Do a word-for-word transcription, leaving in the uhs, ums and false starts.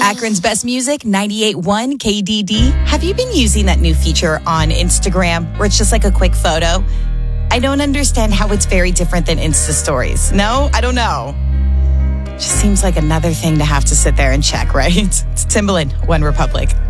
Akron's best music, ninety-eight point one K D D. Have you been using that new feature on Instagram where it's just like a quick photo? I don't understand how it's very different than Insta Stories. No, I don't know. Just seems like another thing to have to sit there and check, right? It's Timbaland, One Republic.